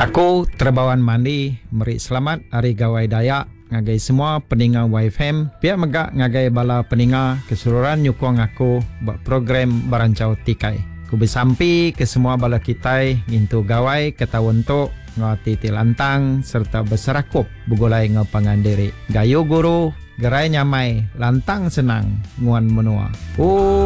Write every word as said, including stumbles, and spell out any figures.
Aku Terbawan Mandi, meri selamat Hari Gawai Dayak ngagai semua peninga Y F M. Pihak megak ngagai bala peninga keseluruhan nyukong aku buat program Barancau Tikai. Ku bersampi ke semua bala kitai ngintu gawai ketawon tok ngati tilantang serta berserakup bugolai ngapangan diri. Gayo guru, gerai nyamai, lantang senang nguan menua. Oh